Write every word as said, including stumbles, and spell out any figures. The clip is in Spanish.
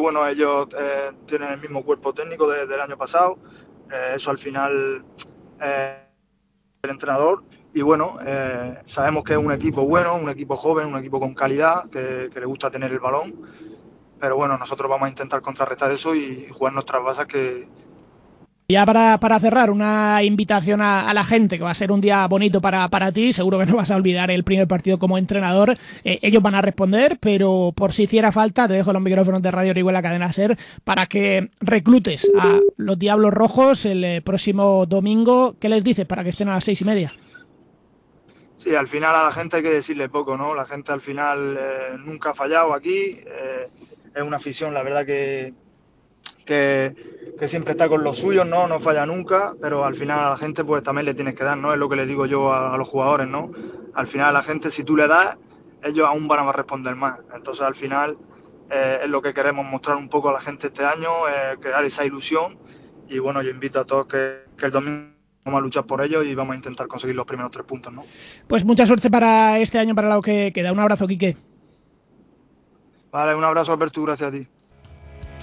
bueno, ellos eh, tienen el mismo cuerpo técnico de, del año pasado, eh, eso al final eh, el entrenador, y bueno, eh, sabemos que es un equipo bueno, un equipo joven, un equipo con calidad, que, que le gusta tener el balón, pero bueno, nosotros vamos a intentar contrarrestar eso y jugar nuestras bases que... Ya para, para cerrar, una invitación a, a la gente, que va a ser un día bonito para, para ti, seguro que no vas a olvidar el primer partido como entrenador. Eh, ellos van a responder, pero por si hiciera falta, te dejo los micrófonos de Radio Orihuela Cadena Ser para que reclutes a los Diablos Rojos el eh, próximo domingo. ¿Qué les dices para que estén a las seis y media? Sí, al final a la gente hay que decirle poco, ¿no? La gente al final eh, nunca ha fallado aquí, eh, es una afición, la verdad que, que, que siempre está con los suyos, ¿no? No falla nunca, pero al final a la gente pues también le tienes que dar, ¿no? Es lo que le digo yo a, a los jugadores, ¿no? Al final a la gente si tú le das, ellos aún van a responder más. Entonces al final eh, es lo que queremos mostrar un poco a la gente este año, eh, crear esa ilusión y bueno, yo invito a todos que, que el domingo vamos a luchar por ello y vamos a intentar conseguir los primeros tres puntos, ¿no? Pues mucha suerte para este año, para lo que queda. Un abrazo, Quique. Vale, un abrazo, Alberto, gracias a ti.